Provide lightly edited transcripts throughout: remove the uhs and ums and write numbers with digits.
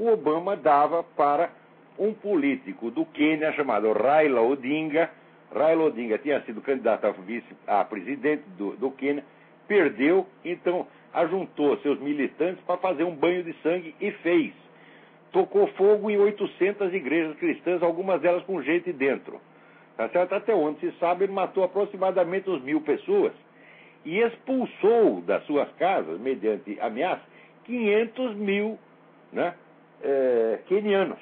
o Obama dava para um político do Quênia chamado Raila Odinga. Raila Odinga tinha sido candidato a presidente do Quênia, perdeu, então ajuntou seus militantes para fazer um banho de sangue e fez. Tocou fogo em 800 igrejas cristãs, algumas delas com gente dentro. Tá certo? Até onde se sabe, ele matou aproximadamente uns 1.000 pessoas e expulsou das suas casas, mediante ameaça, 500 mil, né, quenianos.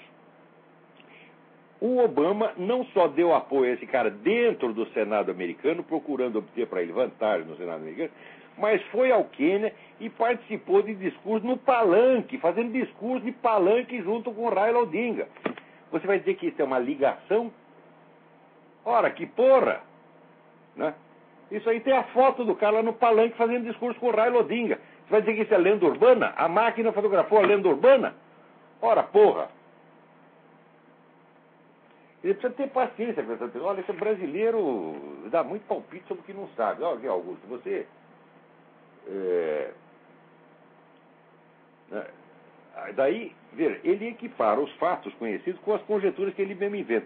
O Obama não só deu apoio a esse cara dentro do Senado americano, procurando obter para ele vantagem no Senado americano, mas foi ao Quênia e participou de discurso no palanque, fazendo discurso de palanque junto com Raila Odinga. Você vai dizer que isso é uma ligação? Ora, que porra! Né? Isso aí tem a foto do cara lá no palanque fazendo discurso com Raila Odinga. Você vai dizer que isso é lenda urbana? A máquina fotografou a lenda urbana? Ora, porra! Ele precisa ter paciência com essa pessoa. Olha, esse brasileiro dá muito palpite sobre o que não sabe. Olha aqui, Augusto, você... Daí, ver, ele equipara os fatos conhecidos com as conjecturas que ele mesmo inventa.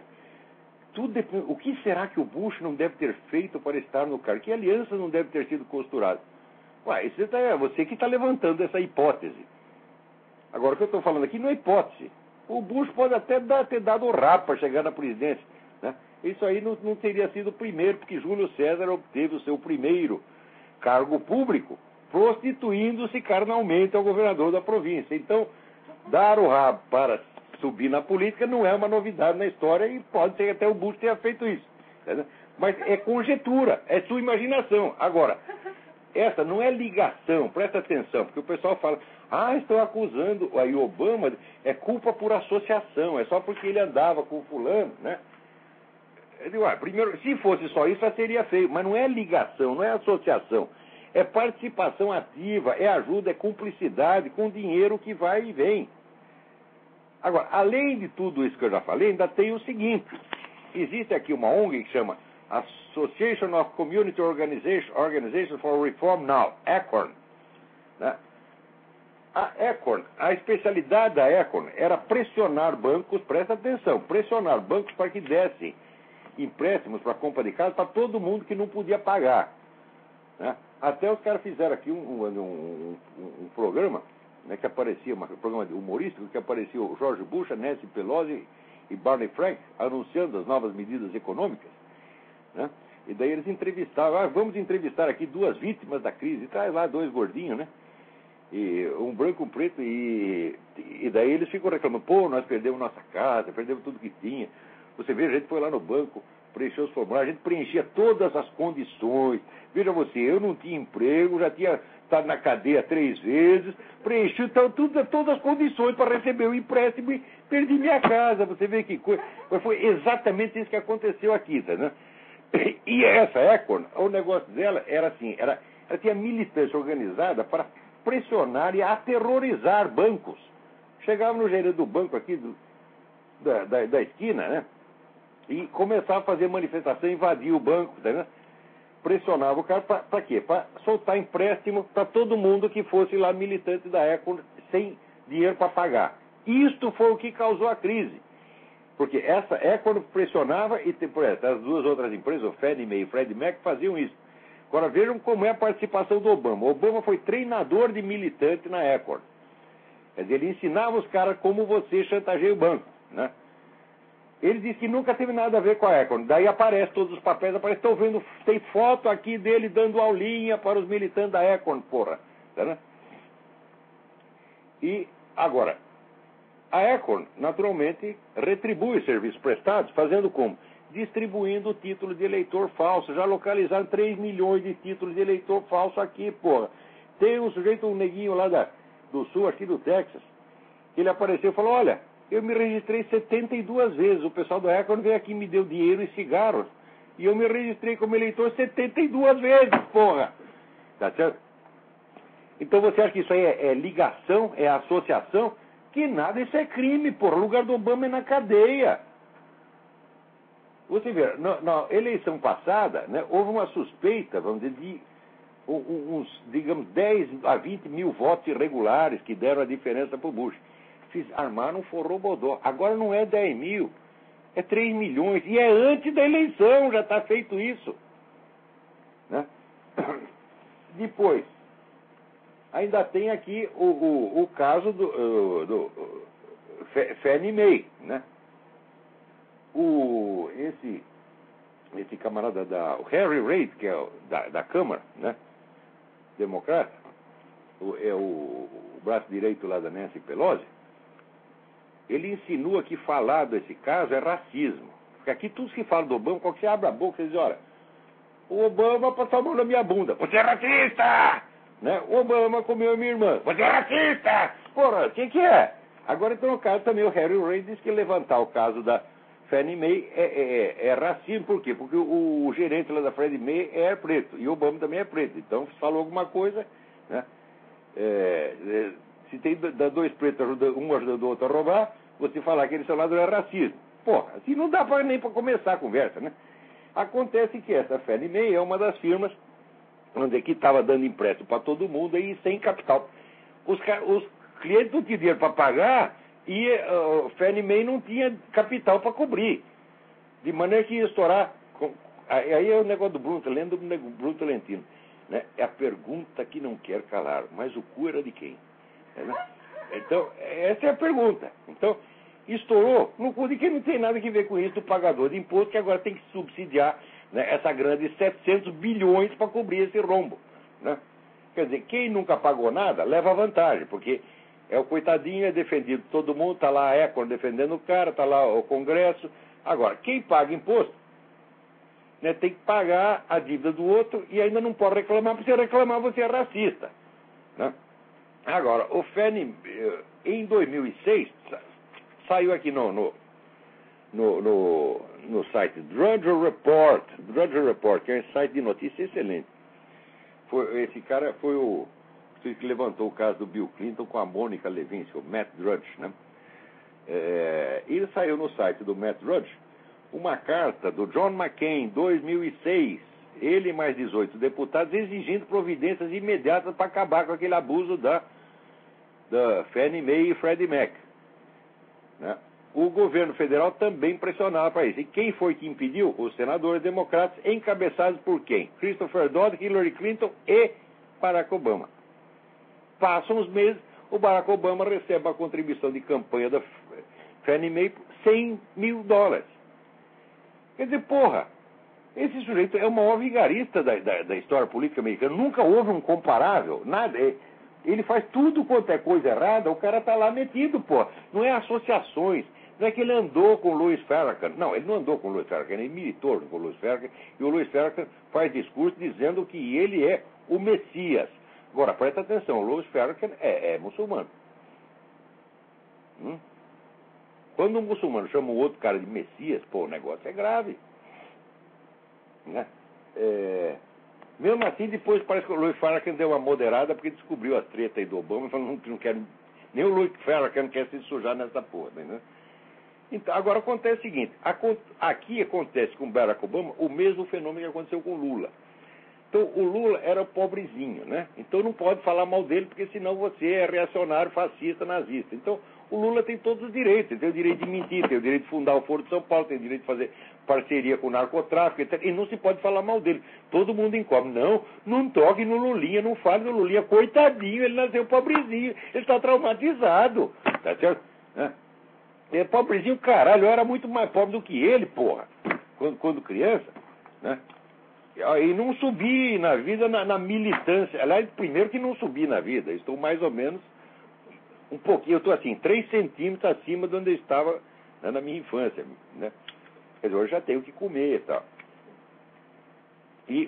O que será que o Bush não deve ter feito para estar no cargo? Que alianças não devem ter sido costuradas? Ué, você que está levantando essa hipótese. Agora, o que eu estou falando aqui não é hipótese. O Bush pode até ter dado o rabo para chegar na presidência. Né? Isso aí não teria sido o primeiro, porque Júlio César obteve o seu primeiro cargo público, prostituindo-se carnalmente ao governador da província. Então, dar o rabo para subir na política não é uma novidade na história e pode ser que até o Bush tenha feito isso. Né? Mas é conjectura, é sua imaginação. Agora, essa não é ligação, presta atenção, porque o pessoal fala, estão acusando, aí o Obama é culpa por associação, é só porque ele andava com o fulano, né? Eu digo, primeiro, se fosse só isso, já seria feio, mas não é ligação, não é associação, é participação ativa, é ajuda, é cumplicidade com dinheiro que vai e vem. Agora, além de tudo isso que eu já falei, ainda tem o seguinte, existe aqui uma ONG que chama Association of Community Organization for Reform Now, ACORN. Né? A ACORN, a especialidade da ACORN era pressionar bancos, presta atenção, pressionar bancos para que dessem empréstimos para compra de casa para todo mundo que não podia pagar. Né? Até os caras fizeram aqui um programa, né, que aparecia, um programa humorístico, que aparecia o George Bush, a Nancy Pelosi e Barney Frank anunciando as novas medidas econômicas. Né? E daí eles entrevistavam, vamos entrevistar aqui 2 vítimas da crise, e traz lá 2 gordinhos, né? E um branco e um preto, e daí eles ficam reclamando, nós perdemos nossa casa, perdemos tudo que tinha. Você vê, a gente foi lá no banco, preencheu os formulários, a gente preenchia todas as condições. Veja você, eu não tinha emprego, já tinha estado na cadeia 3 vezes, preenchi todas as condições para receber o empréstimo e perdi minha casa. Você vê que coisa. Mas foi exatamente isso que aconteceu aqui, tá, né? E essa Acorn, o negócio dela era assim, ela tinha militância organizada para pressionar e aterrorizar bancos. Chegava no gerente do banco aqui, da esquina, né? E começava a fazer manifestação, invadir o banco, né? Pressionava o cara para quê? Para soltar empréstimo para todo mundo que fosse lá militante da Acorn sem dinheiro para pagar. Isto foi o que causou a crise. Porque essa Acorn pressionava e as 2 outras empresas, o Fannie Mae e o Freddie Mac, faziam isso. Agora vejam como é a participação do Obama. O Obama foi treinador de militante na Acorn. Quer dizer, ele ensinava os caras como você chantageia o banco, né? Ele disse que nunca teve nada a ver com a Acorn. Daí aparece todos os papéis, estão vendo, tem foto aqui dele dando aulinha para os militantes da Acorn, porra. Tá, né? E agora, a Acorn, naturalmente, retribui os serviços prestados, fazendo como? Distribuindo o título de eleitor falso. Já localizaram 3 milhões de títulos de eleitor falso aqui, porra. Tem um sujeito, um neguinho lá do sul, aqui do Texas, que ele apareceu e falou, olha, eu me registrei 72 vezes. O pessoal do Acorn veio aqui e me deu dinheiro e cigarros. E eu me registrei como eleitor 72 vezes, porra. Tá certo? Então você acha que isso aí é ligação, é associação? Que nada, isso é crime, porra. O lugar do Obama é na cadeia. Você vê, na eleição passada, né, houve uma suspeita, vamos dizer, de uns, digamos, 10 a 20 mil votos irregulares que deram a diferença para o Bush. armaram um forrobodó. Agora não é 10 mil, é 3 milhões. E é antes da eleição, já está feito isso. Né? Depois, ainda tem aqui o caso do Fannie Mae, né? Esse camarada o Harry Reid, que é da Câmara, né? Democrata, é o braço direito lá da Nancy Pelosi, ele insinua que falar desse caso é racismo. Porque aqui tudo que fala do Obama, quando você abre a boca, você diz, olha, o Obama passou a mão na minha bunda, você é racista! Né? O Obama comeu a minha irmã, você é racista! Porra, o que é? Agora, então, no caso também, o Harry Reid diz que levantar o caso da Fannie Mae é racismo. Por quê? Porque o gerente lá da Fannie Mae é preto, e o Obama também é preto. Então, se falou alguma coisa, né? Se tem dois pretos, um ajudando o outro a roubar, você falar que aquele seu lado é racismo. Porra, assim não dá nem para começar a conversa, né? Acontece que essa Fannie Mae é uma das firmas onde que estava dando empréstimo para todo mundo e sem capital. Os clientes não tinham dinheiro para pagar e a Fannie Mae não tinha capital para cobrir. De maneira que ia estourar. Aí é o negócio do Bruno, lendo do Bruno Tolentino. Né? É a pergunta que não quer calar, mas o cu era de quem? Né? Então, essa é a pergunta. Então, estourou no cu de quem não tem nada a ver com isso, do pagador de imposto, que agora tem que subsidiar, né, essa grana de 700 bilhões para cobrir esse rombo. Né? Quer dizer, quem nunca pagou nada leva vantagem, porque o coitadinho é defendido, todo mundo, está lá a Econ defendendo o cara, está lá o Congresso. Agora, quem paga imposto, né, tem que pagar a dívida do outro e ainda não pode reclamar, porque se reclamar você é racista. Né? Agora, o Fannie, em 2006, saiu aqui no site Drudge Report, que é um site de notícia excelente. Esse cara foi o que levantou o caso do Bill Clinton com a Mônica Lewinsky, o Matt Drudge. Né? Ele saiu no site do Matt Drudge uma carta do John McCain, 2006, ele e mais 18 deputados, exigindo providências imediatas para acabar com aquele abuso da Fannie Mae e Freddie Mac. Né? O governo federal também pressionava para isso. E quem foi que impediu? Os senadores democratas, encabeçados por quem? Christopher Dodd, Hillary Clinton e Barack Obama. Passam uns meses, o Barack Obama recebe a contribuição de campanha da Fannie Mae por $100 mil. Quer dizer, porra, esse sujeito é o maior vigarista da história política americana. Nunca houve um comparável, nada. Ele faz tudo quanto é coisa errada, o cara tá lá metido, pô. Não é associações, não é que ele andou com o Louis Farrakhan. Não, ele não andou com o Louis Farrakhan, ele militou com o Louis Farrakhan, e o Louis Farrakhan faz discurso dizendo que ele é o Messias. Agora, presta atenção, o Louis Farrakhan é muçulmano. Quando um muçulmano chama o outro cara de Messias, pô, o negócio é grave. Né? Mesmo assim, depois parece que o Louis Farrakhan deu uma moderada porque descobriu as tretas aí do Obama e falou que não quer, nem o Louis Farrakhan quer se sujar nessa porra. Né? Então, agora acontece o seguinte, aqui acontece com o Barack Obama o mesmo fenômeno que aconteceu com o Lula. Então, o Lula era pobrezinho, né? Então não pode falar mal dele, porque senão você é reacionário, fascista, nazista. Então, o Lula tem todos os direitos. Ele tem o direito de mentir, tem o direito de fundar o Foro de São Paulo, tem o direito de fazer parceria com o narcotráfico, etc. E não se pode falar mal dele. Todo mundo encobre. Não toque no Lulinha, não fale no Lulinha. Coitadinho, ele nasceu pobrezinho. Ele está traumatizado. Tá certo? É pobrezinho, caralho. Eu era muito mais pobre do que ele, porra. Quando criança, né? E não subi na vida na militância. Aliás, primeiro que não subi na vida. Estou mais ou menos um pouquinho. Eu estou assim, 3 centímetros acima de onde eu estava, né, na minha infância. Né? Quer dizer, hoje já tenho o que comer e tal. E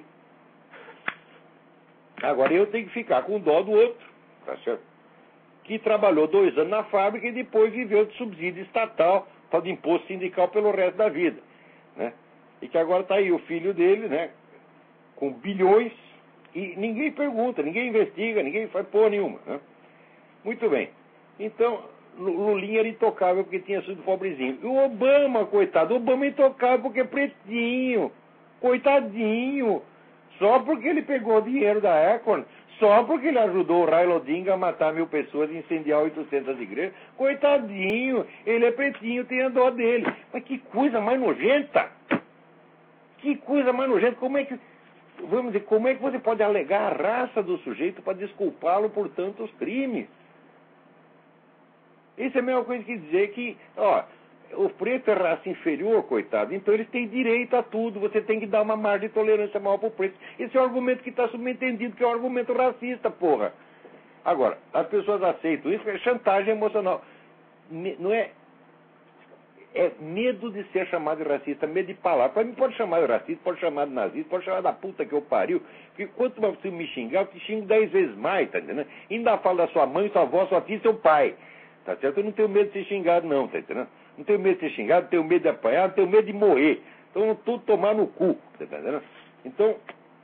agora eu tenho que ficar com dó do outro, tá certo? Que trabalhou 2 anos na fábrica e depois viveu de subsídio estatal, de imposto sindical pelo resto da vida. Né? E que agora está aí o filho dele, né? Com bilhões, e ninguém pergunta, ninguém investiga, ninguém faz porra nenhuma. Né? Muito bem. Então, Lulinha era intocável porque tinha sido pobrezinho. E o Obama, coitado, o Obama é intocável porque é pretinho, coitadinho. Só porque ele pegou dinheiro da Econ, Só porque ele ajudou o Raila Odinga a matar 1.000 pessoas e incendiar 800 igrejas. Coitadinho, ele é pretinho, tem a dó dele. Mas que coisa mais nojenta! Que coisa mais nojenta! Como é que você pode alegar a raça do sujeito para desculpá-lo por tantos crimes? Isso é a mesma coisa que dizer que, o preto é raça inferior, coitado, então eles têm direito a tudo, você tem que dar uma margem de tolerância maior para o preto. Esse é o argumento que está subentendido, que é um argumento racista, porra. Agora, as pessoas aceitam isso, é chantagem emocional. Não é... É medo de ser chamado de racista, medo de palavra. Para mim pode chamar de racista, pode chamar de nazista, pode chamar da puta que eu pariu. Porque quanto mais você me xingar, eu te xingo 10 vezes mais, tá entendendo? Ainda falo da sua mãe, sua avó, sua tia e seu pai. Tá certo? Eu não tenho medo de ser xingado, não, tá entendendo? Não tenho medo de ser xingado, não tenho medo de apanhar, não tenho medo de morrer. Então, tudo tomar no cu, tá entendendo? Então,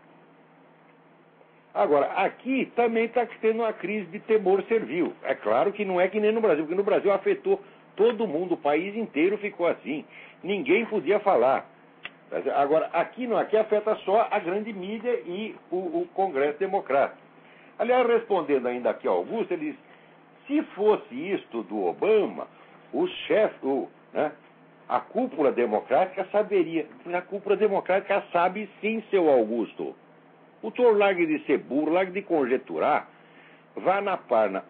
agora, aqui também está tendo uma crise de temor servil. É claro que não é que nem no Brasil, porque no Brasil afetou todo mundo, o país inteiro ficou assim. Ninguém podia falar. Agora, aqui não, aqui afeta só a grande mídia e o Congresso Democrata. Aliás, respondendo ainda aqui ao Augusto, ele diz, se fosse isto do Obama, o chefe, a cúpula democrática saberia. A cúpula democrática sabe sim, seu Augusto. O senhor largue de ser burro, largue de conjeturar, vá na página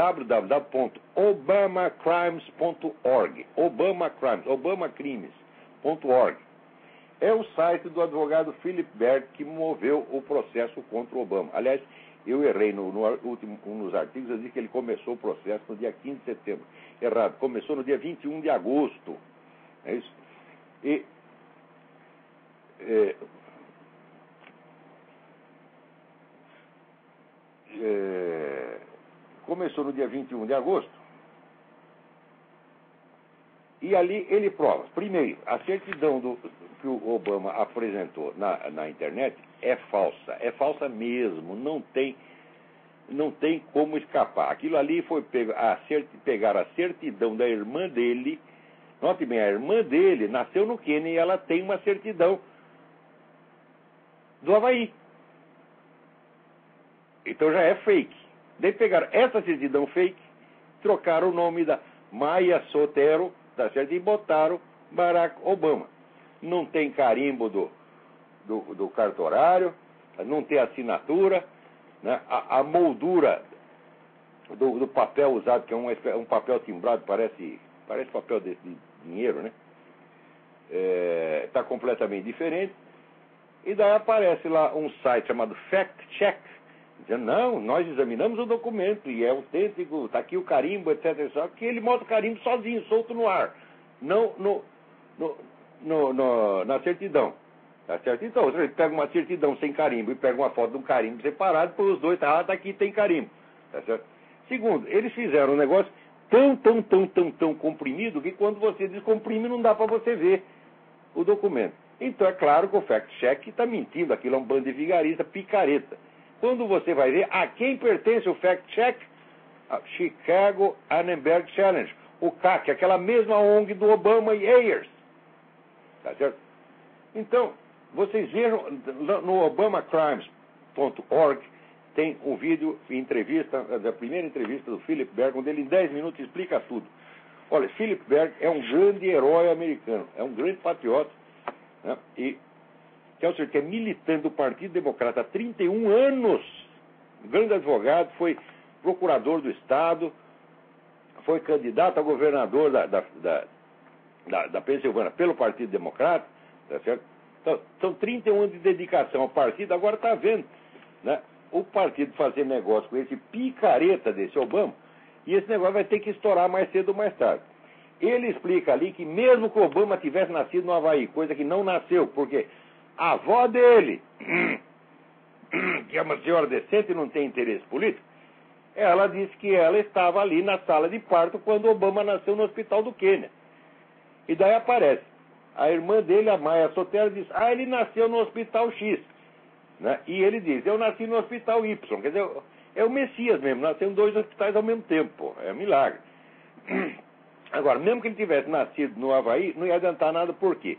www.obamacrimes.org. obamacrimes.org. É o site do advogado Philip Berg que moveu o processo contra o Obama. Aliás, eu errei nos artigos, eu disse que ele começou o processo no dia 15 de setembro. Errado, começou no dia 21 de agosto. É isso? Começou no dia 21 de agosto. E ali ele prova. Primeiro, a certidão que o Obama apresentou na internet é falsa. É falsa mesmo. Não tem como escapar. Aquilo ali foi pegar a certidão da irmã dele. Note bem, a irmã dele nasceu no Quênia e ela tem uma certidão do Havaí. Então já é fake. Daí pegaram essa certidão fake, trocaram o nome da Maya Sotero, tá certo? E botaram Barack Obama. Não tem carimbo do cartorário, não tem assinatura, né? A moldura do papel usado, que é um papel timbrado, parece papel de dinheiro, né? Está completamente diferente. E daí aparece lá um site chamado Fact Check, dizendo, não, nós examinamos o documento e é autêntico, está aqui o carimbo, etc. Só que ele mostra o carimbo sozinho, solto no ar, não na certidão. Tá certo? Então, você pega uma certidão sem carimbo e pega uma foto de um carimbo separado, para os dois, tá aqui tem carimbo. Tá certo? Segundo, eles fizeram um negócio tão comprimido que quando você descomprime não dá para você ver o documento. Então é claro que o fact-check está mentindo, aquilo é um bando de vigarista, picareta. Quando você vai ver a quem pertence o fact-check, a Chicago Annenberg Challenge, o CAC, aquela mesma ONG do Obama e Ayers. Tá certo? Então, vocês vejam, no obamacrimes.org tem um vídeo, entrevista, da primeira entrevista do Philip Berg, onde ele em 10 minutos explica tudo. Olha, Philip Berg é um grande herói americano, é um grande patriota, né? E que é militante do Partido Democrata há 31 anos, um grande advogado, foi procurador do Estado, foi candidato a governador da Pensilvânia pelo Partido Democrata, tá certo? Então, são 31 anos de dedicação ao partido, agora está vendo, né, o partido fazer negócio com esse picareta desse Obama, e esse negócio vai ter que estourar mais cedo ou mais tarde. Ele explica ali que mesmo que o Obama tivesse nascido no Havaí, coisa que não nasceu, porque a avó dele, que é uma senhora decente e não tem interesse político, ela disse que ela estava ali na sala de parto quando Obama nasceu no hospital do Quênia. E daí aparece a irmã dele, a Maya Sotero, diz, ele nasceu no hospital X. Né? E ele diz, eu nasci no hospital Y. Quer dizer, é o Messias mesmo, nasceu em 2 hospitais ao mesmo tempo. É um milagre. Agora, mesmo que ele tivesse nascido no Havaí, não ia adiantar nada, por quê?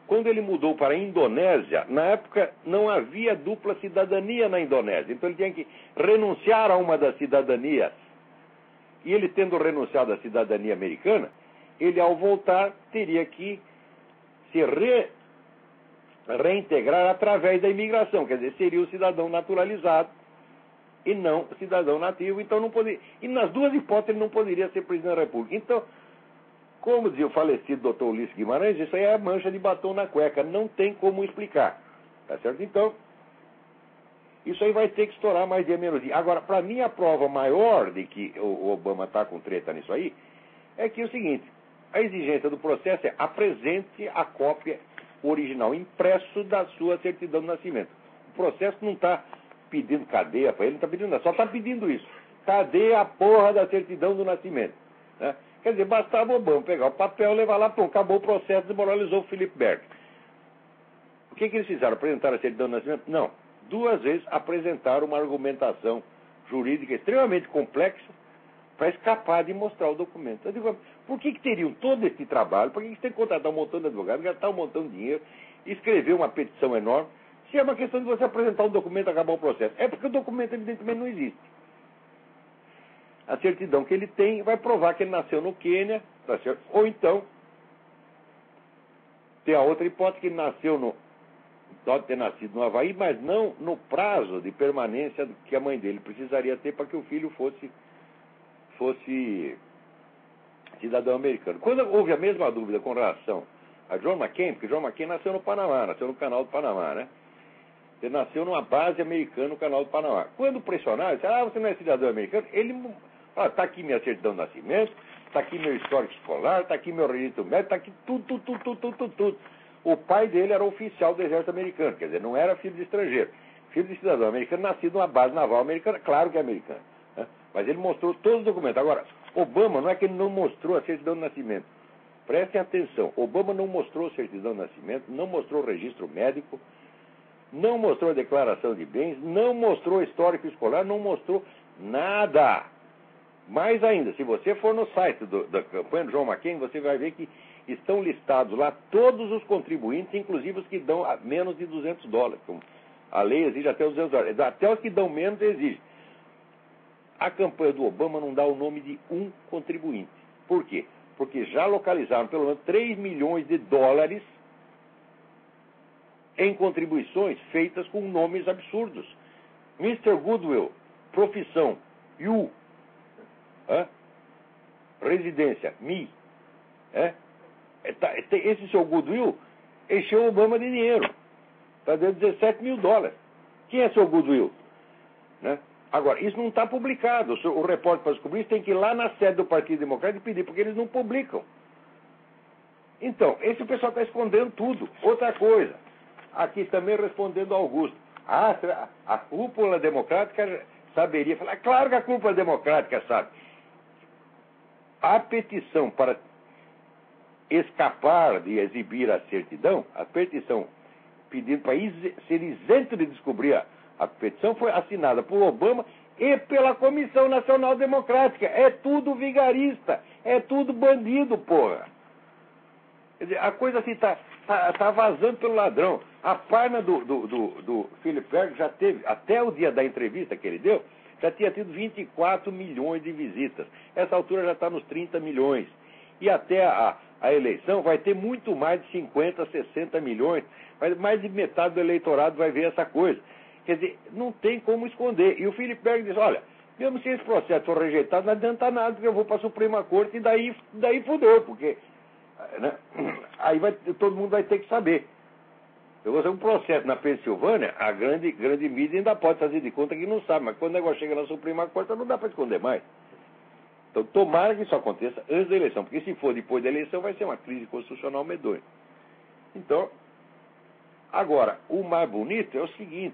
Quando ele mudou para a Indonésia, na época não havia dupla cidadania na Indonésia. Então ele tinha que renunciar a uma das cidadanias. E ele, tendo renunciado à cidadania americana, ele, ao voltar, teria que se reintegrar através da imigração. Quer dizer, seria o cidadão naturalizado e não o cidadão nativo. Então não poderia. E nas duas hipóteses ele não poderia ser presidente da República. Então, como dizia o falecido Dr. Ulisses Guimarães, isso aí é a mancha de batom na cueca, não tem como explicar. Tá certo? Então, isso aí vai ter que estourar mais dia menos dia. Agora, para mim, a prova maior de que o Obama está com treta nisso aí é que é o seguinte: a exigência do processo é apresente a cópia original, impresso da sua certidão de nascimento. O processo não está pedindo cadeia para ele, não está pedindo nada, só está pedindo isso. Cadê a porra da certidão do nascimento? Né? Quer dizer, bastava o Obama pegar o papel, levar lá, pronto, acabou o processo, desmoralizou o Philip Berg. O que eles fizeram? Apresentaram a certidão de nascimento? Não. Duas vezes apresentaram uma argumentação jurídica extremamente complexa para escapar de mostrar o documento. Eu digo, por que teriam todo esse trabalho? Por que tem que contratar um montão de advogados, gastar um montão de dinheiro, escrever uma petição enorme, se é uma questão de você apresentar um documento e acabar o processo? É porque o documento, evidentemente, não existe. A certidão que ele tem vai provar que ele nasceu no Quênia, tá certo? Ou então, tem a outra hipótese, que ele nasceu pode ter nascido no Havaí, mas não no prazo de permanência que a mãe dele precisaria ter para que o filho fosse cidadão americano. Quando houve a mesma dúvida com relação a John McCain, porque John McCain nasceu no Panamá, nasceu no Canal do Panamá, né? Ele nasceu numa base americana no Canal do Panamá. Quando pressionaram, disseram, você não é cidadão americano? Ele, está aqui minha certidão de nascimento, está aqui meu histórico escolar, está aqui meu registro médico, está aqui tudo. O pai dele era oficial do exército americano, quer dizer, não era filho de estrangeiro. Filho de cidadão americano, nascido numa base naval americana, claro que é americano. Né? Mas ele mostrou todos os documentos. Agora, Obama, não é que ele não mostrou a certidão de nascimento. Prestem atenção, Obama não mostrou a certidão de nascimento, não mostrou o registro médico, não mostrou a declaração de bens, não mostrou o histórico escolar, não mostrou nada. Mais ainda, se você for no site da campanha do John McCain, você vai ver que estão listados lá todos os contribuintes, inclusive os que dão menos de $200. A lei exige até os $200. Até os que dão menos exige. A campanha do Obama não dá o nome de um contribuinte. Por quê? Porque já localizaram pelo menos $3 milhões em contribuições feitas com nomes absurdos. Mr. Goodwill, profissão, you, residência, me. Esse seu Goodwill encheu o Obama de dinheiro. Está dando $17 mil. Quem é seu Goodwill? Né? Agora, isso não está publicado. O repórter para descobrir isso tem que ir lá na sede do Partido Democrático e pedir, porque eles não publicam. Então, esse pessoal está escondendo tudo. Outra coisa, aqui também respondendo ao Augusto. A cúpula democrática saberia falar. Claro que a cúpula democrática sabe. A petição para escapar de exibir a certidão, a petição pedindo para ser isento de descobrir a petição, foi assinada por Obama e pela Comissão Nacional Democrática. É tudo vigarista, é tudo bandido, porra. Quer dizer, a coisa assim tá vazando pelo ladrão. A página do Philip Berg já teve, até o dia da entrevista que ele deu, já tinha tido 24 milhões de visitas. Essa altura já está nos 30 milhões. E até a eleição vai ter muito mais de 50, 60 milhões. Mas mais de metade do eleitorado vai ver essa coisa. Quer dizer, não tem como esconder. E o Philip Berg diz, olha, mesmo se esse processo for rejeitado, não adianta nada, porque eu vou para a Suprema Corte e daí fudeu, porque né, aí todo mundo vai ter que saber. Eu vou fazer um processo na Pensilvânia, a grande mídia ainda pode fazer de conta que não sabe, mas quando o negócio chega na Suprema Corte, não dá para esconder mais. Então, tomara que isso aconteça antes da eleição, porque se for depois da eleição, vai ser uma crise constitucional medonha. Então, agora, o mais bonito é o seguinte,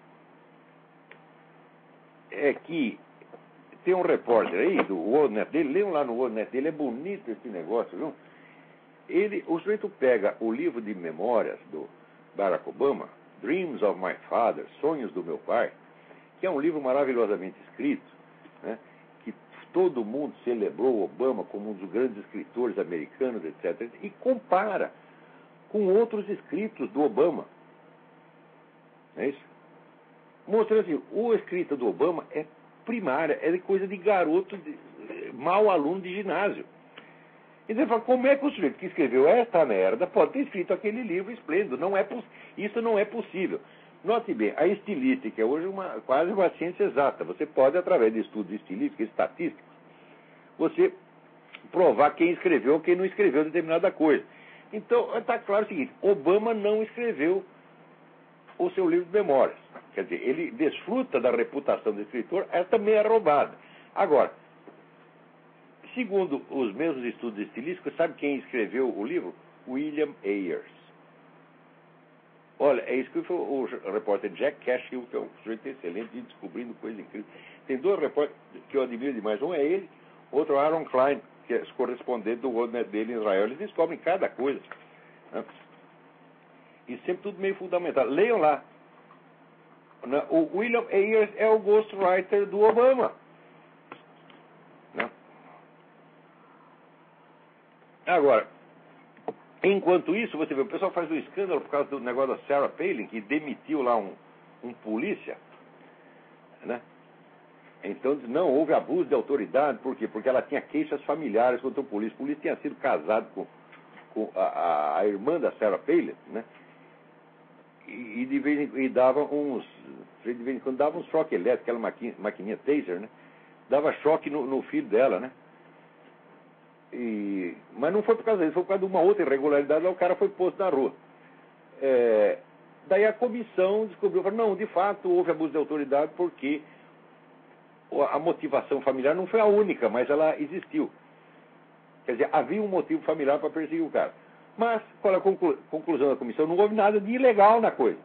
é que tem um repórter aí, do WorldNet dele, leiam lá no WorldNet dele, é bonito esse negócio, viu? O sujeito pega o livro de memórias do Barack Obama, Dreams of My Father, Sonhos do Meu Pai, que é um livro maravilhosamente escrito, né, que todo mundo celebrou Obama como um dos grandes escritores americanos, etc., e compara com outros escritos do Obama. Não é isso? Mostrando assim, o escrito do Obama é primária, é coisa de garoto, mau aluno de ginásio. Então ele fala, como é que o sujeito que escreveu esta merda pode ter escrito aquele livro esplêndido? Isso não é possível. Note bem, a estilística é hoje quase uma ciência exata. Você pode, através de estudos estilísticos e estatísticos, você provar quem escreveu ou quem não escreveu determinada coisa. Então, está claro o seguinte, Obama não escreveu o seu livro de memórias. Quer dizer, ele desfruta da reputação do escritor, ela também é roubada. Agora, segundo os mesmos estudos estilísticos, sabe quem escreveu o livro? William Ayers. Olha, é isso que o repórter Jack Cashill, que é um sujeito excelente de descobrindo coisas incríveis. Tem dois repórteres que eu admiro demais. Um é ele, outro é Aaron Klein, que é correspondente do World Net dele em Israel. Eles descobrem cada coisa. Né? E sempre tudo meio fundamental. Leiam lá. O William Ayers é o ghostwriter do Obama. Né? Agora, enquanto isso, você vê, o pessoal faz um escândalo por causa do negócio da Sarah Palin, que demitiu lá um polícia. Né? Então, não houve abuso de autoridade. Por quê? Porque ela tinha queixas familiares contra o polícia. O polícia tinha sido casado com a irmã da Sarah Palin, né? E de vez em quando dava uns choque elétrico, aquela maquininha taser, né? Dava choque no filho dela, né? Mas não foi por causa disso, foi por causa de uma outra irregularidade, lá o cara foi posto na rua. Daí a comissão descobriu, falou, não, de fato houve abuso de autoridade porque a motivação familiar não foi a única, mas ela existiu. Quer dizer, havia um motivo familiar para perseguir o cara. Mas, qual é a conclusão da comissão? Não houve nada de ilegal na coisa.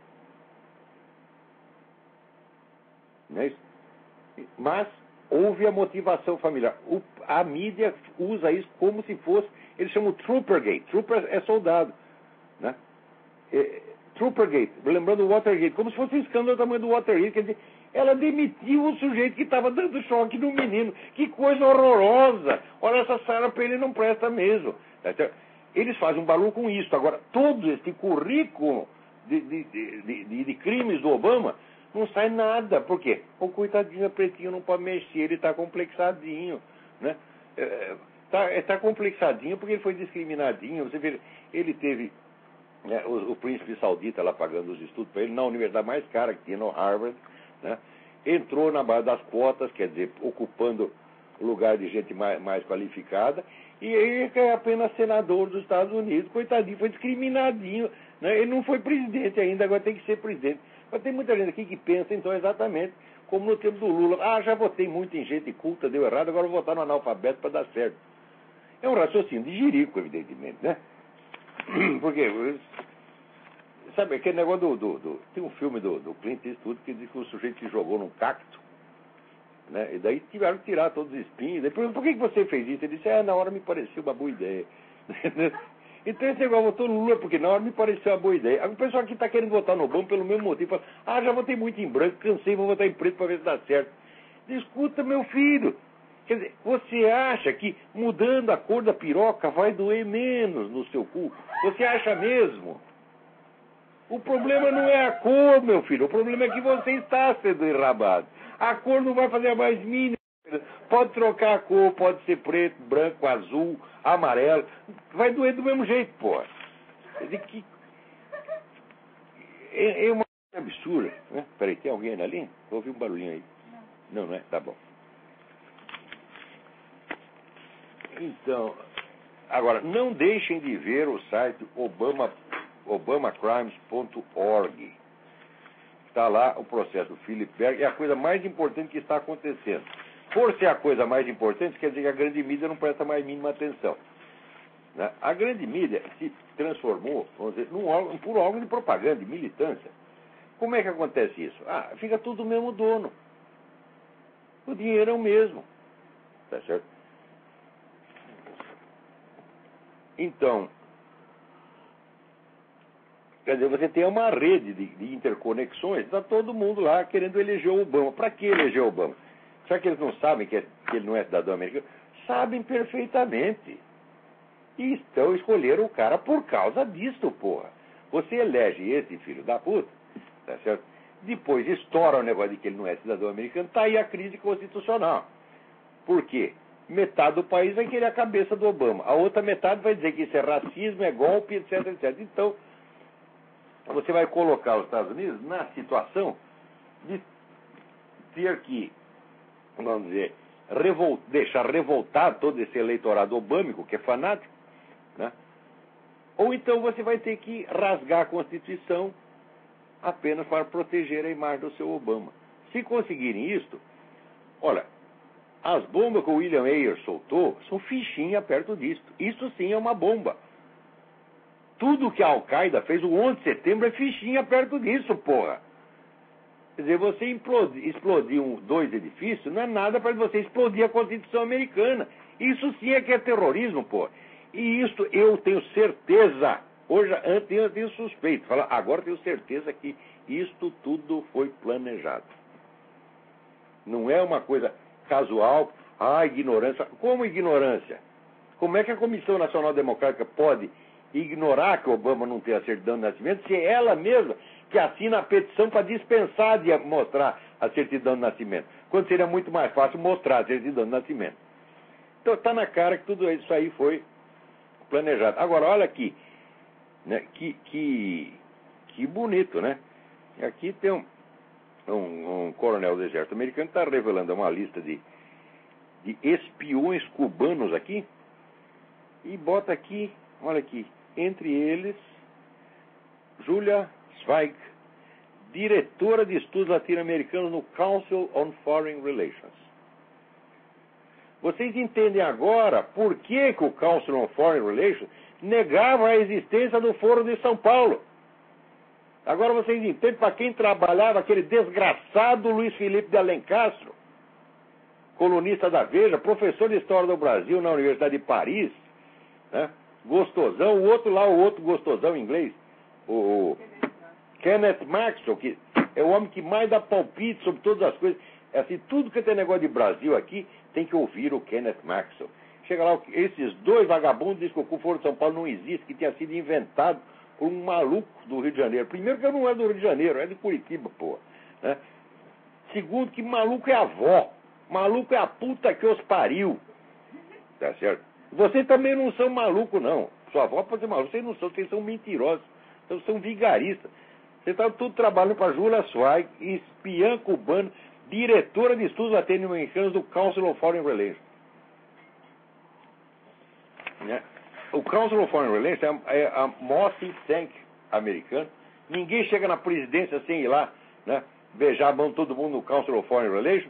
Não é isso? Mas houve a motivação familiar. A mídia usa isso como se fosse, eles chamam Troopergate. Trooper é soldado. Né? Troopergate, lembrando o Watergate, como se fosse um escândalo do tamanho do Watergate. Quer dizer, ela demitiu o sujeito que estava dando choque no menino. Que coisa horrorosa! Olha, essa Sarah Palin não presta mesmo. Eles fazem um barulho com isso. Agora, todo esse currículo de crimes do Obama não sai nada. Por quê? O coitadinho pretinho não pode mexer, ele está complexadinho. Né? Está complexadinho porque ele foi discriminadinho. Você vê, ele teve o príncipe saudita lá pagando os estudos para ele na universidade mais cara que tinha, no Harvard. Né? Entrou na base das cotas, quer dizer, ocupando o lugar de gente mais qualificada. E ele é apenas senador dos Estados Unidos, coitadinho, foi discriminadinho. Né? Ele não foi presidente ainda, agora tem que ser presidente. Mas tem muita gente aqui que pensa, então, exatamente como no tempo do Lula. Já votei muito em gente culta, deu errado, agora vou votar no analfabeto para dar certo. É um raciocínio de jirico, evidentemente, né? Porque, sabe, aquele negócio tem um filme do Clint Eastwood que diz que o sujeito se jogou num cacto. Né? E daí tiveram que tirar todos os espinhos. Daí perguntou, por que você fez isso? Ele disse, na hora me pareceu uma boa ideia. Então esse negócio votou no Lula, porque na hora me pareceu uma boa ideia. O pessoal que está querendo votar no Obama pelo mesmo motivo, fala, já votei muito em branco, cansei, vou votar em preto para ver se dá certo. Escuta, meu filho, quer dizer, você acha que mudando a cor da piroca vai doer menos no seu cu? Você acha mesmo? O problema não é a cor, meu filho, o problema é que você está sendo enrabado. A cor não vai fazer a mais mínima. Pode trocar a cor, pode ser preto, branco, azul, amarelo. Vai doer do mesmo jeito, porra. É uma coisa absurda. Né? Peraí, tem alguém na linha? Vou ouvir um barulhinho aí. Não é? Tá bom. Então, agora, não deixem de ver o site obamacrimes.org. Está lá o processo do Philip Berg, é a coisa mais importante que está acontecendo. Por ser a coisa mais importante, quer dizer que a grande mídia não presta mais mínima atenção. Né? A grande mídia se transformou, vamos dizer, num puro órgão de propaganda, de militância. Como é que acontece isso? Fica tudo o mesmo dono. O dinheiro é o mesmo. Tá certo? Então, quer dizer, você tem uma rede de interconexões, está todo mundo lá querendo eleger o Obama. Para que eleger o Obama? Será que eles não sabem que ele não é cidadão americano? Sabem perfeitamente. que escolheram o cara por causa disso, porra. Você elege esse filho da puta, tá certo? Depois estoura o negócio de que ele não é cidadão americano, tá aí a crise constitucional. Por quê? Metade do país vai querer a cabeça do Obama. A outra metade vai dizer que isso é racismo, é golpe, etc, etc. Então, você vai colocar os Estados Unidos na situação de ter que, vamos dizer, deixar revoltado todo esse eleitorado obâmico, que é fanático, né? Ou então você vai ter que rasgar a Constituição apenas para proteger a imagem do seu Obama. Se conseguirem isso, olha, as bombas que o William Ayers soltou são fichinha perto disso. Isso sim é uma bomba. Tudo que a Al-Qaeda fez o 11 de setembro é fichinha perto disso, porra. Quer dizer, você explodir dois edifícios não é nada para você explodir a Constituição americana. Isso sim é que é terrorismo, porra. E isso eu tenho certeza, hoje antes eu tenho suspeito, agora eu tenho certeza que isto tudo foi planejado. Não é uma coisa casual, ignorância. Como ignorância? Como é que a Comissão Nacional Democrática pode ignorar que Obama não tem a certidão de nascimento se é ela mesma que assina a petição para dispensar de mostrar a certidão de nascimento, quando seria muito mais fácil mostrar a certidão de nascimento? Então está na cara que tudo isso aí foi planejado. Agora, olha aqui, né, que bonito, né? Aqui tem um coronel do exército americano que está revelando uma lista de espiões cubanos aqui, e bota aqui, olha aqui, entre eles, Julia Zweig, diretora de estudos latino-americanos no Council on Foreign Relations. Vocês entendem agora por que o Council on Foreign Relations negava a existência do Foro de São Paulo. Agora vocês entendem para quem trabalhava aquele desgraçado Luiz Felipe de Alencastro, colunista da Veja, professor de História do Brasil na Universidade de Paris, né? Gostosão, o outro gostosão inglês, o Kenneth Maxwell, que é o homem que mais dá palpite sobre todas as coisas. É assim, tudo que tem negócio de Brasil aqui, tem que ouvir o Kenneth Maxwell. Chega lá, esses dois vagabundos dizem que o Foro de São Paulo não existe, que tinha sido inventado por um maluco do Rio de Janeiro. Primeiro que eu não é do Rio de Janeiro, é de Curitiba, pô. Né? Segundo que maluco é a avó. Maluco é a puta que os pariu. Tá certo? Vocês também não são malucos, não. Sua avó pode ser maluca. Vocês não são, vocês são mentirosos. Vocês são vigaristas. Vocês estão tudo trabalhando para Julia Zweig, espiã cubana, diretora de estudos latino-americanos do Council of Foreign Relations. Né? O Council of Foreign Relations é a maior think tank americana. Ninguém chega na presidência sem ir lá, né, beijar a mão de todo mundo no Council of Foreign Relations.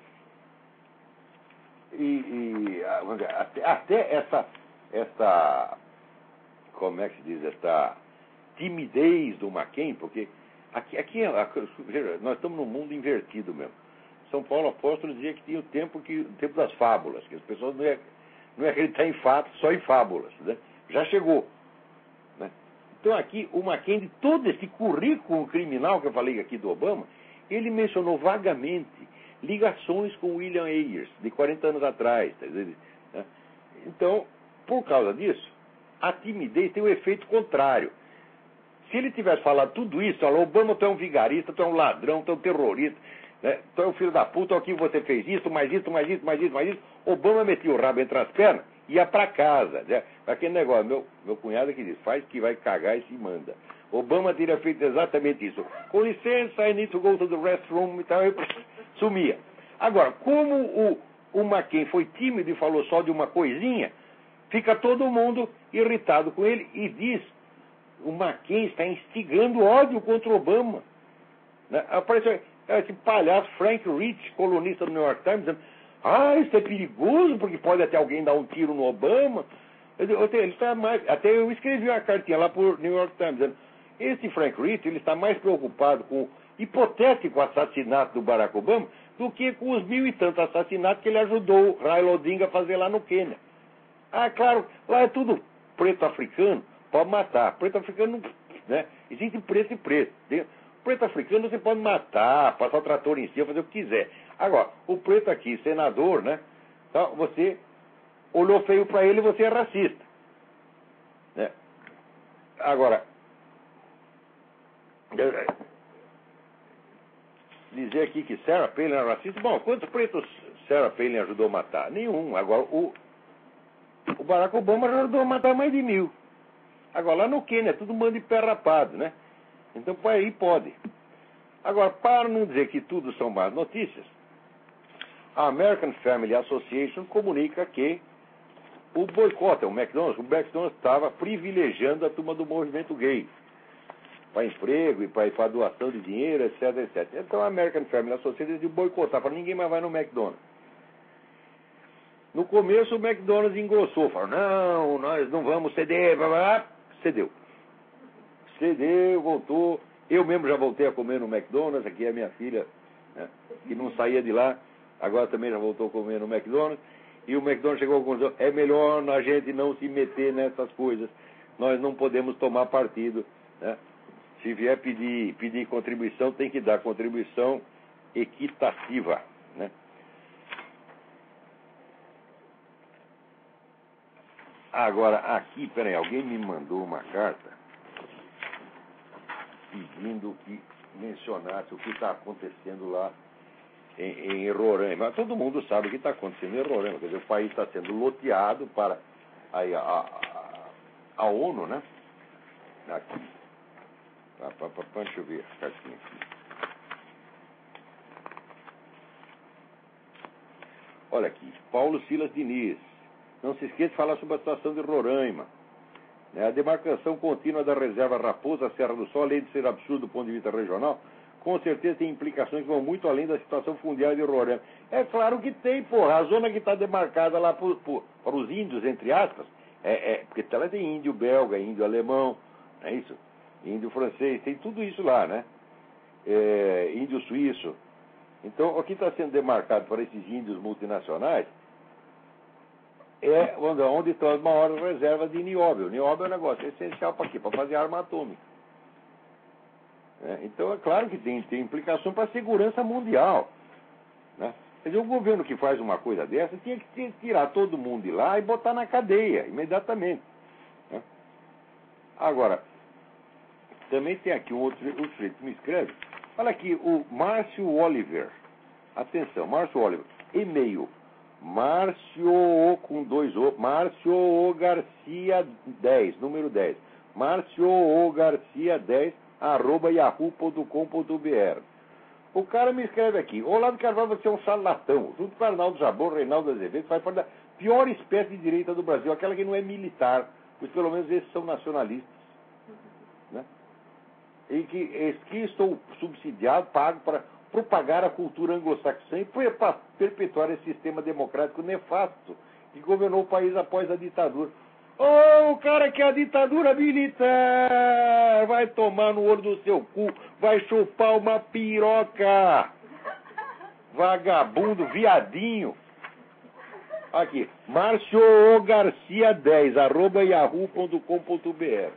Até essa como é que se diz, essa timidez do McCain, porque aqui nós estamos num mundo invertido mesmo. São Paulo Apóstolo dizia que tinha o tempo das fábulas, que as pessoas não iam acreditar em fatos, só em fábulas, né? Já chegou, né? Então aqui o McCain, de todo esse currículo criminal que eu falei aqui do Obama, ele mencionou vagamente ligações com William Ayers, de 40 anos atrás. Tá, né? Então, por causa disso, a timidez tem o efeito contrário. Se ele tivesse falado tudo isso, falou, Obama, tu é um vigarista, tu é um ladrão, tu é um terrorista, né? Tu é um filho da puta, aqui você fez isso, mais isso, mais isso, mais isso, mais isso. Obama metia o rabo entre as pernas e ia para casa. Né? Aquele negócio, meu cunhado que diz, faz que vai cagar e se manda. Obama teria feito exatamente isso. Com licença, I need to go to the restroom e tal, eu sumia. Agora, como o McCain foi tímido e falou só de uma coisinha, fica todo mundo irritado com ele e diz, o McCain está instigando ódio contra o Obama. Né? Apareceu esse palhaço Frank Rich, colunista do New York Times, dizendo, isso é perigoso, porque pode até alguém dar um tiro no Obama. Ele está mais, até eu escrevi uma cartinha lá por New York Times, dizendo, esse Frank Rich, ele está mais preocupado com o hipotético assassinato do Barack Obama do que com os 1000 e tantos assassinatos que ele ajudou o Raila Odinga a fazer lá no Quênia. Claro, lá é tudo preto africano, pode matar. Preto africano, né? Existe preto e preto. Preto africano você pode matar, passar o trator em cima, fazer o que quiser. Agora, o preto aqui, senador, né? Então, você olhou feio para ele e você é racista. né? Agora, dizer aqui que Sarah Palin era racista, bom, quantos pretos Sarah Palin ajudou a matar? Nenhum. Agora, o Barack Obama já ajudou a matar mais de 1000. Agora, lá no Quênia, é tudo um bando de pé rapado, né? Então, aí pode. Agora, para não dizer que tudo são más notícias, a American Family Association comunica que o boicote ao McDonald's estava privilegiando a turma do movimento gay para emprego e para doação de dinheiro, etc, etc. Então, a American Family Association decidiu boicotar, para ninguém mais vai no McDonald's. No começo, o McDonald's engrossou, falou, não, nós não vamos ceder, blá, blá, blá. Cedeu, voltou. Eu mesmo já voltei a comer no McDonald's, aqui é a minha filha, né, que não saía de lá, agora também já voltou a comer no McDonald's, e o McDonald's chegou à conclusão, é melhor a gente não se meter nessas coisas, nós não podemos tomar partido, né? Se vier pedir contribuição, tem que dar contribuição equitativa, né? Agora, aqui, peraí, alguém me mandou uma carta pedindo que mencionasse o que está acontecendo lá em Roraima. Todo mundo sabe o que está acontecendo em Roraima. Quer dizer, o país está sendo loteado para a ONU, né? Aqui. Deixa eu ver a cartinha aqui. Olha aqui. Paulo Silas Diniz. Não se esqueça de falar sobre a situação de Roraima. A demarcação contínua da reserva Raposa Serra do Sol, além de ser absurdo do ponto de vista regional, com certeza tem implicações que vão muito além da situação fundiária de Roraima. É claro que tem, porra. A zona que está demarcada lá para os índios, entre aspas, porque ela tem índio belga, índio alemão, não é isso? Índio francês, tem tudo isso lá, né? Índio suíço. Então, o que está sendo demarcado para esses índios multinacionais é onde estão as maiores reservas de nióbio. Nióbio é um negócio essencial para quê? Para fazer arma atômica. Então, é claro que tem implicação para a segurança mundial, né? Quer dizer, o governo que faz uma coisa dessa tinha que tirar todo mundo de lá e botar na cadeia, imediatamente, né? Agora, também tem aqui um outro sujeito que me escreve. Olha aqui, o Márcio Oliver. Atenção, Márcio Oliver. E-mail. Márcio com 2 O. Márcio Garcia 10, número 10. Márcio Garcia 10, @yahoo.com.br. O cara me escreve aqui: Olavo de Carvalho, você é um charlatão. Junto com Arnaldo Jabor, Reinaldo Azevedo, faz parte da pior espécie de direita do Brasil, aquela que não é militar, pois pelo menos esses são nacionalistas, né? E que estou subsidiado, pago para propagar a cultura anglo-saxã e para perpetuar esse sistema democrático nefasto que governou o país após a ditadura. O cara que é a ditadura militar vai tomar no olho do seu cu, vai chupar uma piroca. Vagabundo, viadinho. Aqui, Márcio Garcia 10, @yahoo.com.br.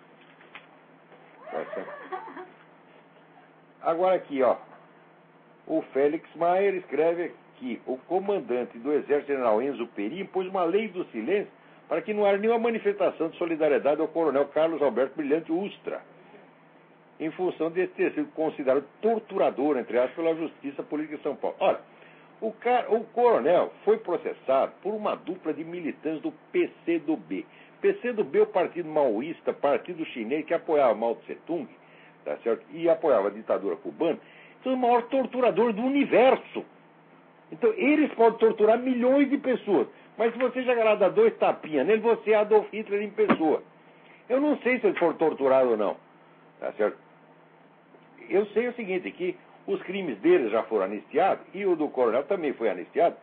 Agora aqui, ó. O Félix Maier escreve que o comandante do Exército General Enzo Peri impôs uma lei do silêncio para que não haja nenhuma manifestação de solidariedade ao coronel Carlos Alberto Brilhante Ustra, em função de ter sido considerado torturador, entre aspas, pela Justiça Política de São Paulo. Olha, o coronel foi processado por uma dupla de militantes do PCdoB. PCdoB é o partido maoísta, partido chinês que apoiava Mao Tse-tung, tá certo? E apoiava a ditadura cubana. São os maiores torturadores do universo. Então, eles podem torturar milhões de pessoas. Mas se você chegar lá e dar 2 tapinhas nele, você é Adolf Hitler em pessoa. Eu não sei se ele for torturado ou não. Tá certo? Eu sei o seguinte, que os crimes deles já foram anistiados, e o do coronel também foi anistiado.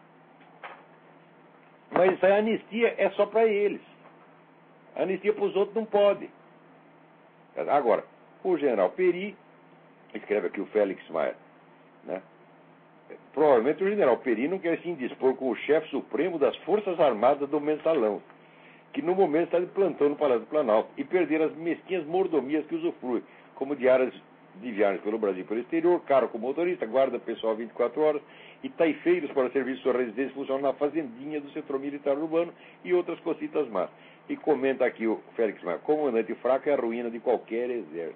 Mas essa anistia é só para eles. A anistia para os outros não pode. Agora, o general Peri, escreve aqui o Félix Maier, né? Provavelmente o general Peri não quer se indispor com o chefe supremo das Forças Armadas do Mensalão, que no momento está de plantão no Palácio do Planalto, e perder as mesquinhas mordomias que usufrui, como diárias de viagens pelo Brasil e pelo exterior, carro com motorista, guarda pessoal 24 horas, e taifeiros para serviço de sua residência funcionam na fazendinha do setor militar urbano e outras cositas más. E comenta aqui o Félix Maia: comandante fraco é a ruína de qualquer exército.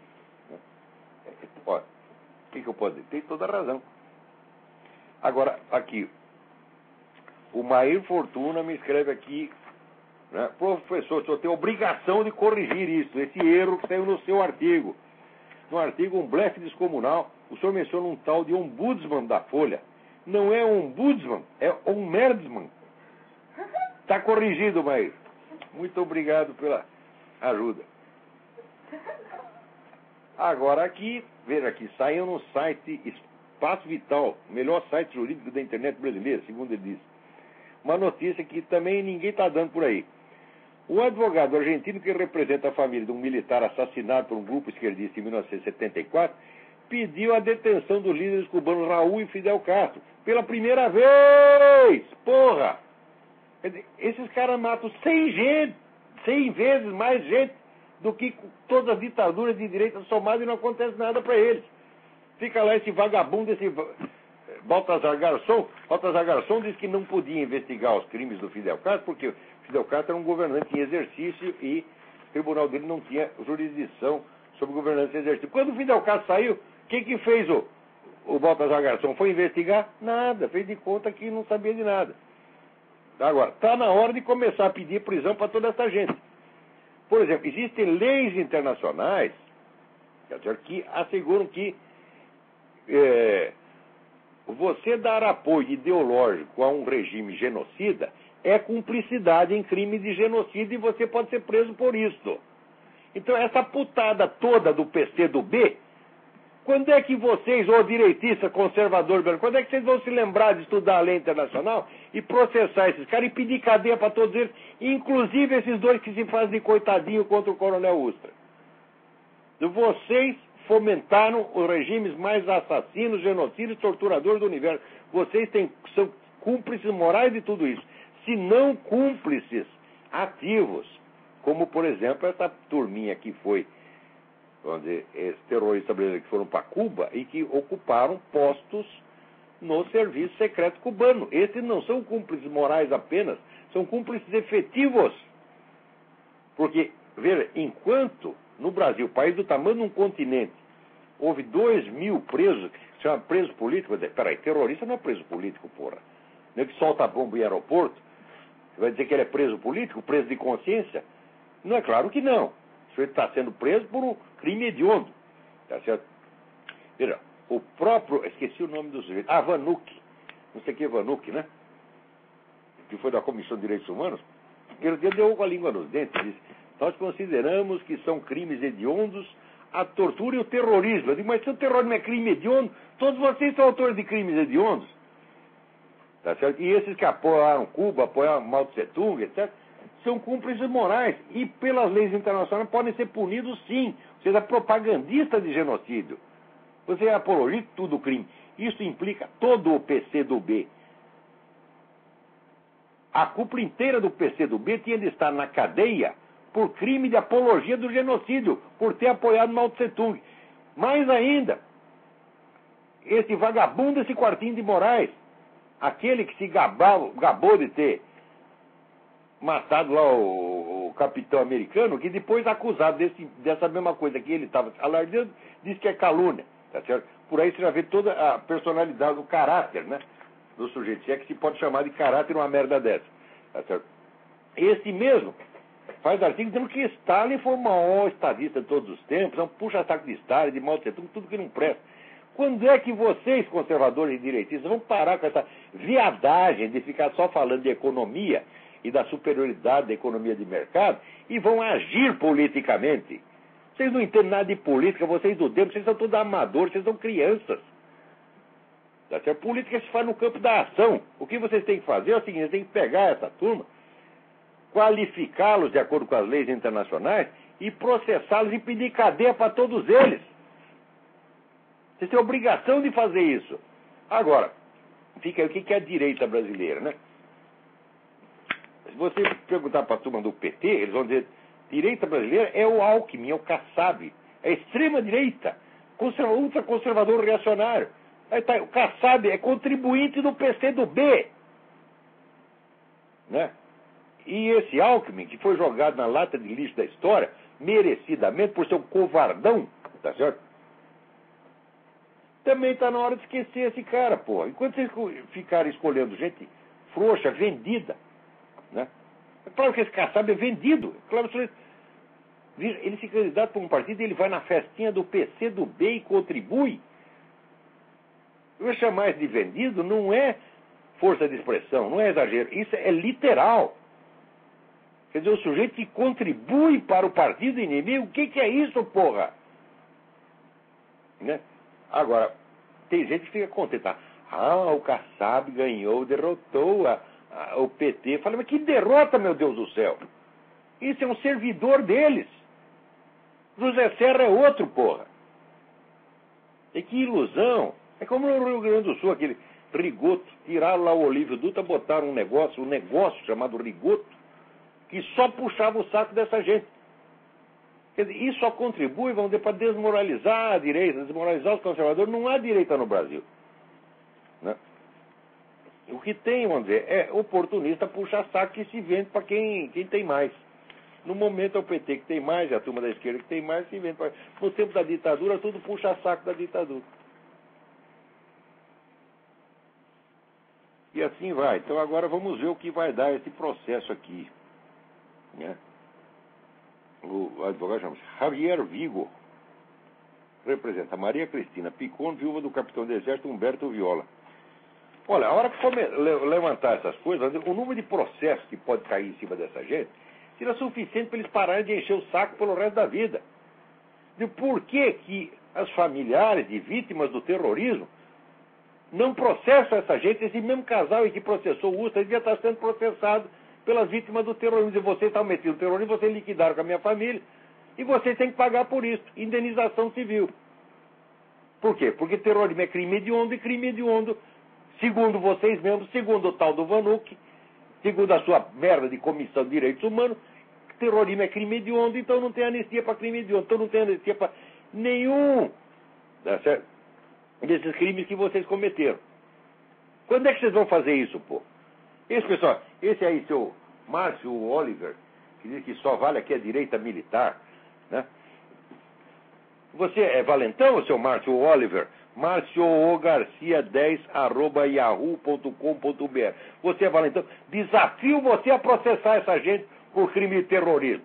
Olha, o que eu posso dizer? Tem toda a razão. Agora, aqui, o Mair Fortuna me escreve aqui, né? Professor, o senhor tem obrigação de corrigir isso, esse erro que saiu no seu artigo. No artigo, um blefe descomunal, o senhor menciona um tal de ombudsman da Folha. Não é ombudsman, é ommerdsman. Está corrigido, Mair. Muito obrigado pela ajuda. Agora aqui, veja aqui, saiu no site Espaço Vital, o melhor site jurídico da internet brasileira, segundo ele disse. Uma notícia que também ninguém está dando por aí. O advogado argentino que representa a família de um militar assassinado por um grupo esquerdista em 1974 pediu a detenção dos líderes cubanos Raul e Fidel Castro. Pela primeira vez! Porra! Esses caras matam 100 vezes mais gente do que todas as ditaduras de direita somadas e não acontece nada para eles. Fica lá esse vagabundo, esse Baltazar Garçom. Baltazar Garçom disse que não podia investigar os crimes do Fidel Castro porque o Fidel Castro era um governante em exercício e o tribunal dele não tinha jurisdição sobre governança em exercício. Quando o Fidel Castro saiu, quem que fez o Baltazar Garçom? Foi investigar? Nada, fez de conta que não sabia de nada. Agora, está na hora de começar a pedir prisão para toda essa gente. Por exemplo, existem leis internacionais que asseguram que você dar apoio ideológico a um regime genocida é cumplicidade em crime de genocídio e você pode ser preso por isso. Então, essa putada toda do PCdoB, quando é que vocês, ou direitistas, conservadores, quando é que vocês vão se lembrar de estudar a lei internacional e processar esses caras e pedir cadeia para todos eles, inclusive esses dois que se fazem de coitadinho contra o Coronel Ustra? Vocês fomentaram os regimes mais assassinos, genocidas, torturadores do universo. Vocês são cúmplices morais de tudo isso. Se não cúmplices ativos, como, por exemplo, essa turminha que foi, vamos dizer, esses terroristas brasileiros que foram para Cuba e que ocuparam postos no serviço secreto cubano. Esses não são cúmplices morais apenas, são cúmplices efetivos. Porque, veja, enquanto no Brasil, país do tamanho de um continente, houve 2.000 presos, que se chama preso político. Peraí, terrorista não é preso político, porra. Não é que solta bomba em aeroporto. Você vai dizer que ele é preso político, preso de consciência? Não, é claro que não. O sujeito está sendo preso por um crime hediondo. Tá certo? Veja, o próprio, esqueci o nome do sujeito, Vanuc, não sei o que Vanuc, né? Que foi da Comissão de Direitos Humanos, ele deu com a língua nos dentes e disse: nós consideramos que são crimes hediondos a tortura e o terrorismo. Eu digo, mas se o terrorismo é crime hediondo, todos vocês são autores de crimes hediondos. Tá certo? E esses que apoiaram Cuba, apoiaram Mao Tse Tung, etc., são cúmplices morais e, pelas leis internacionais, podem ser punidos sim. Você é propagandista de genocídio. Você é apologista de tudo crime. Isso implica todo o PCdoB. A cúpula inteira do PCdoB tinha de estar na cadeia por crime de apologia do genocídio, por ter apoiado Mao Tse Tung. Mais ainda, esse vagabundo, esse Quartinho de Moraes, aquele que se gabou de ter matado lá o capitão americano, que depois acusado dessa mesma coisa que ele estava alardeando, disse que é calúnia, tá certo? Por aí você já vê toda a personalidade, o caráter, né, do sujeito, se é que se pode chamar de caráter uma merda dessa, tá certo? Esse mesmo faz artigo dizendo que Stalin foi o maior estadista de todos os tempos, é um puxa-saco de Stalin, de Mao Tse Tung, tudo que não presta. Quando é que vocês, conservadores e direitistas, vão parar com essa viadagem de ficar só falando de economia e da superioridade da economia de mercado e vão agir politicamente? Vocês não entendem nada de política, vocês do tempo, vocês são todos amadores, vocês são crianças. A política se faz no campo da ação. O que vocês têm que fazer é o seguinte: vocês têm que pegar essa turma, qualificá-los de acordo com as leis internacionais e processá-los e pedir cadeia para todos eles. Vocês têm a obrigação de fazer isso. Agora, fica aí o que é a direita brasileira, né? Se você perguntar para a turma do PT, eles vão dizer: direita brasileira é o Alckmin, é o Kassab, é a extrema-direita, ultraconservador reacionário. Aí tá, o Kassab é contribuinte do PCdoB, né? E esse Alckmin, que foi jogado na lata de lixo da história, merecidamente por ser um covardão, tá certo? Também está na hora de esquecer esse cara, porra. Enquanto vocês ficarem escolhendo gente frouxa, vendida, né? É claro que esse Kassab é vendido. É claro que ele se candidata para um partido e ele vai na festinha do PC do B e contribui. Eu chamar isso de vendido não é força de expressão, não é exagero. Isso é literal. Quer dizer, o sujeito que contribui para o partido inimigo, o que é isso, porra? Né? Agora, tem gente que fica contente. Tá? O Kassab ganhou, derrotou o PT. Fala, mas que derrota, meu Deus do céu! Isso é um servidor deles. José Serra é outro, porra. E que ilusão. É como no Rio Grande do Sul, aquele Rigoto. Tiraram lá o Olívio Dutra, botaram um negócio chamado Rigoto, que só puxava o saco dessa gente. Quer dizer, isso só contribui, vamos dizer, para desmoralizar a direita, desmoralizar os conservadores. Não há direita no Brasil. Né? O que tem, vamos dizer, é oportunista puxa saco que se vende para quem tem mais. No momento é o PT que tem mais, é a turma da esquerda que tem mais, se vende para... No tempo da ditadura, tudo puxa saco da ditadura. E assim vai. Então agora vamos ver o que vai dar esse processo aqui. Né? O advogado chama-se Javier Vigo. Representa Maria Cristina Picon, viúva do capitão do exército Humberto Viola. Olha, a hora que levantar essas coisas, o número de processos que pode cair em cima dessa gente será suficiente para eles pararem de encher o saco pelo resto da vida. De por que as familiares de vítimas do terrorismo não processam essa gente? Esse mesmo casal que processou o Ustra devia estar sendo processado pelas vítimas do terrorismo. E vocês estão metidos no terrorismo, vocês liquidaram com a minha família, e vocês têm que pagar por isso. Indenização civil. Por quê? Porque terrorismo é crime hediondo, e crime hediondo, segundo vocês mesmos, segundo o tal do Vanuc, segundo a sua merda de Comissão de Direitos Humanos, terrorismo é crime hediondo, então não tem anistia para crime hediondo, então não tem anistia para nenhum, tá certo? Desses crimes que vocês cometeram. Quando é que vocês vão fazer isso, pô? Esse aí, seu Márcio Oliver, que diz que só vale aqui a direita militar, né? Você é valentão, seu Márcio Oliver? marcioogarcia10@yahoo.com.br. Você é valentão? Desafio você a processar essa gente por crime de terrorismo.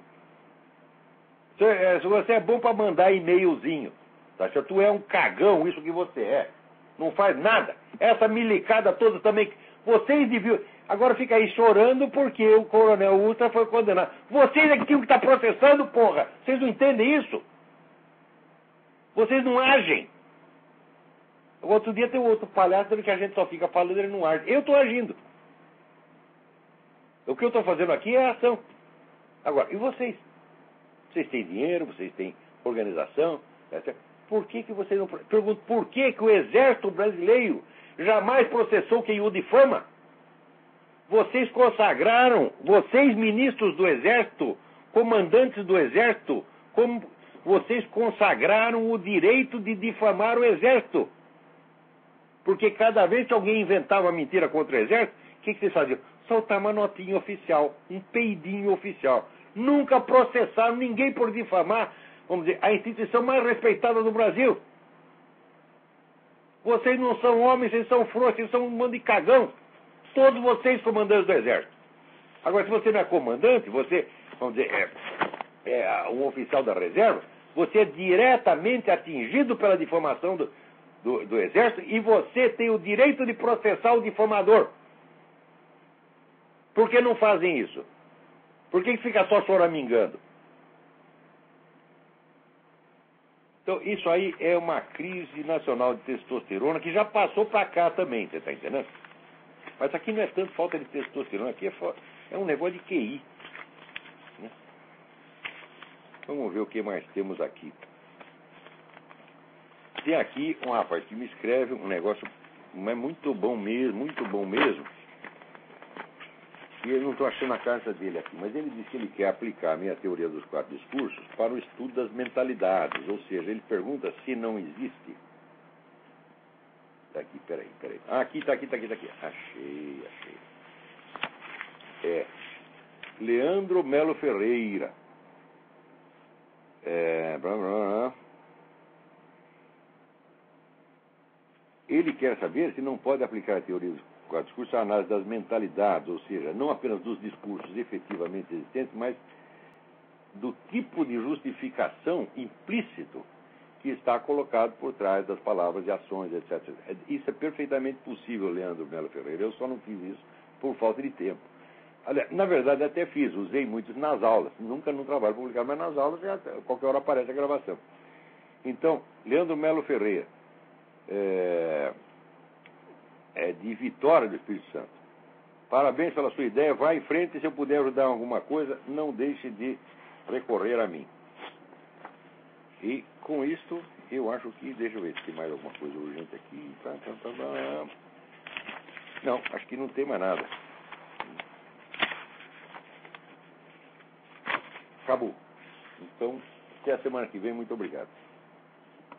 Você é bom para mandar e-mailzinho, tá certo? Tu é um cagão, isso que você é. Não faz nada. Essa milicada toda também. Vocês deviam... Agora fica aí chorando porque o coronel Ustra foi condenado. Vocês é que tinham que estar processando, porra. Vocês não entendem isso? Vocês não agem. Outro dia tem um outro palhaço que a gente só fica falando, ele não age. Eu estou agindo. O que eu estou fazendo aqui é ação. Agora, e vocês? Vocês têm dinheiro, vocês têm organização, etc. Por que vocês não... Pergunto, por que o exército brasileiro jamais processou quem o difama? Vocês consagraram, vocês ministros do exército, comandantes do exército, como vocês consagraram o direito de difamar o exército. Porque cada vez que alguém inventava uma mentira contra o exército, o que vocês faziam? Soltar uma notinha oficial, um peidinho oficial. Nunca processaram ninguém por difamar, vamos dizer, a instituição mais respeitada do Brasil. Vocês não são homens, vocês são frouxos, vocês são um bando de cagão. Todos vocês comandantes do exército. Agora, se você não é comandante, você, vamos dizer, é um oficial da reserva, você é diretamente atingido pela difamação do exército e você tem o direito de processar o difamador. Por que não fazem isso? Por que fica só choramingando? Então, isso aí é uma crise nacional de testosterona que já passou para cá também, você está entendendo? Mas aqui não é tanto falta de testosterona, aqui é um negócio de QI. Né? Vamos ver o que mais temos aqui. Tem aqui um rapaz que me escreve um negócio muito bom mesmo. E eu não estou achando a carta dele aqui, mas ele disse que ele quer aplicar a minha teoria dos 4 discursos para o estudo das mentalidades. Ou seja, ele pergunta se não existe. Está aqui, peraí. Aqui, está aqui. Achei. Leandro Melo Ferreira. Ele quer saber se não pode aplicar a teoria do quadro discurso à análise das mentalidades, ou seja, não apenas dos discursos efetivamente existentes, mas do tipo de justificação implícito que está colocado por trás das palavras e ações, etc. Isso é perfeitamente possível, Leandro Melo Ferreira. Eu só não fiz isso por falta de tempo. Aliás, na verdade, até fiz, usei muitos nas aulas. Nunca no trabalho publicado, mas nas aulas, qualquer hora aparece a gravação. Então, Leandro Melo Ferreira, é de Vitória do Espírito Santo. Parabéns pela sua ideia, vá em frente, e se eu puder ajudar em alguma coisa, não deixe de recorrer a mim. E com isto, eu acho que, deixa eu ver se tem mais alguma coisa urgente aqui. Não, acho que não tem mais nada. Acabou. Então, até a semana que vem, muito obrigado.